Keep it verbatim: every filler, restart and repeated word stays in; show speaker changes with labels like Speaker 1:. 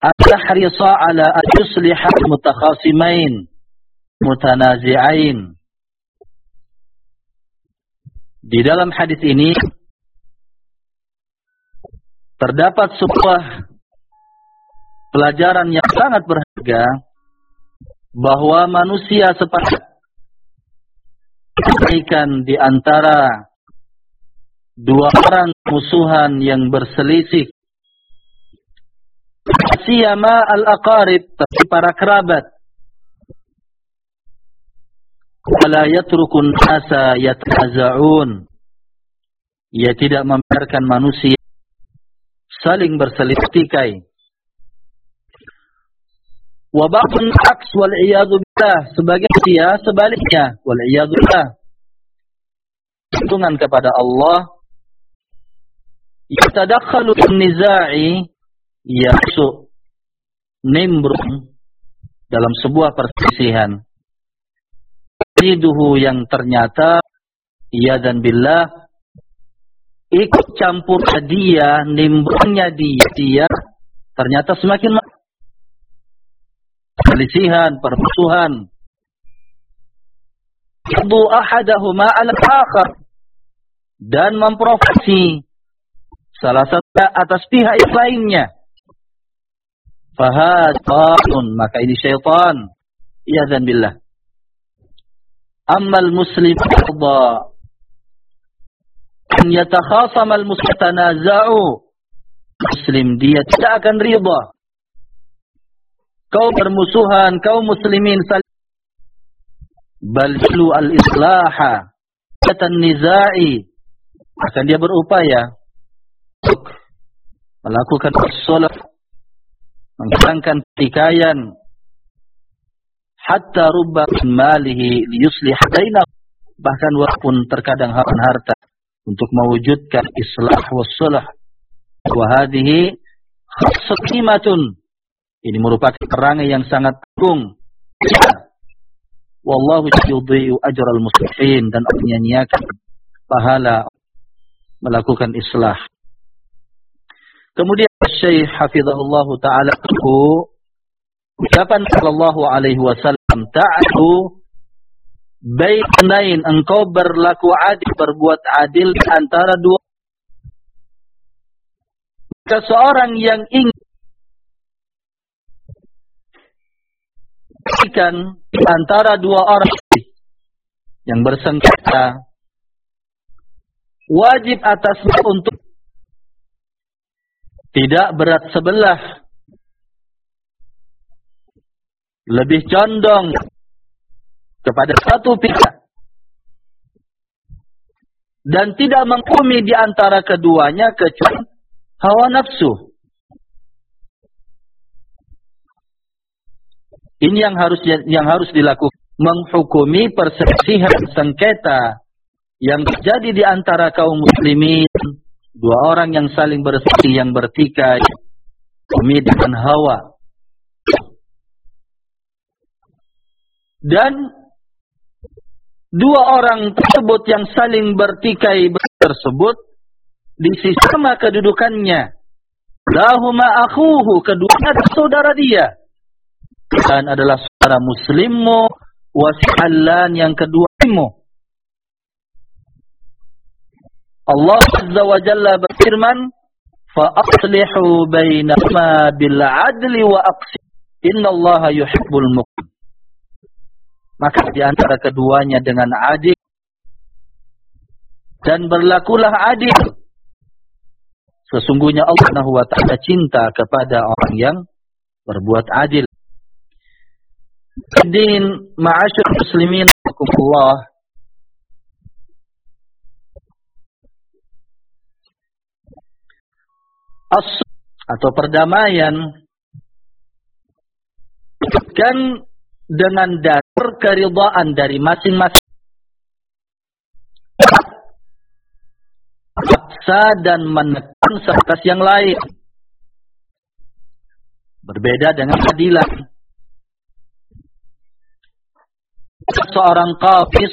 Speaker 1: at-tahrisa ala an yusliha mutakhasimain mutanazi'ain. Di dalam hadis ini terdapat sebuah pelajaran yang sangat berharga, bahwa manusia sepakat di antara dua orang musuhan yang berselisih, siyama al-aqarib, tapi para kerabat, wala yatrukun nasa yataza'un, ia tidak membiarkan manusia saling berselisih tikai. Wa ba'dun aks wal iyadu billah, sebagai dia sebaliknya, wal iyadu billah, tuntunan kepada Allah, yatadakhalu an-niza'i, yasuk nimbrung dalam sebuah perselisihan, riduhu yang ternyata iyadan billah ikut campur dia, nimbrungnya dia, dia ternyata semakin perselisihan, permusuhan. Yadu ahadahuma ala akhar, dan memprovokasi salah satu atas pihak yang lainnya. Fahadatun, maka ini syaitan. Iyadzan billah. Ammal muslim arda an yatakhasam al mustanaza'u, muslim dia tidak akan ridha kau bermusuhan, kaum muslimin saling, bal jlu al islaha kata nizai, akan dia berupaya untuk melakukan sulh, menghilangkan pertikaian, hatta rubba malihi liyuslih bainahum, bahkan walaupun terkadang harta untuk mewujudkan islah was sulh. Wa hadhihi khassatun, ini merupakan perangai yang sangat agung. Wallahu yudhi'u ajral muslimin, dan menyia-nyiakan pahala melakukan islah. Kemudian Syekh hafizahullah taala ucapan sallallahu alaihi wasallam, ta'atu bainain, engkau berlaku adil, berbuat adil antara dua. Maka seorang yang ingin antara dua orang yang bersengketa, wajib atasnya untuk tidak berat sebelah, lebih condong kepada satu pihak, dan tidak menghukumi di antara keduanya kecuali hawa nafsu. Ini yang harus yang harus dilakukan, menghukumi perselisihan sengketa yang terjadi di antara kaum muslimin, dua orang yang saling berselisih, yang bertikai demi dengan hawa. Dan dua orang tersebut yang saling bertikai tersebut di sisi sama kedudukannya, lahuma akhuhu, keduanya adalah saudara dia, dan adalah saudara muslimmu, wasi'allan yang keduamu. Allah Azza wa Jalla berfirman, fa aslihu bainahuma bil adli wa aqsid, innallaha yuhibbul muqsitin. Maka di antara keduanya dengan adil, dan berlakulah adil. Sesungguhnya Allah Subhanahu wa taala cinta kepada orang yang berbuat adil. Din ma'asyar muslimin Allah, as atau perdamaian kan dengan dasar keridhaan dari masing-masing, paksa dan menekan atas yang lain, berbeda dengan keadilan. Seorang qafis